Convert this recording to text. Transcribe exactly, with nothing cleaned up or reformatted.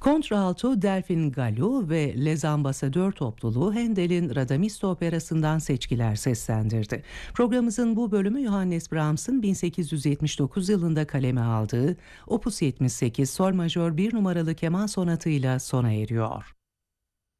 Kontralto Delphine Gallou ve Les Ambassadeurs topluluğu Handel'in Radamisto operasından seçkiler seslendirdi. Programımızın bu bölümü Johannes Brahms'ın bin sekiz yüz yetmiş dokuz yılında kaleme aldığı Opus yetmiş sekiz Sol majör bir numaralı keman sonatıyla sona eriyor.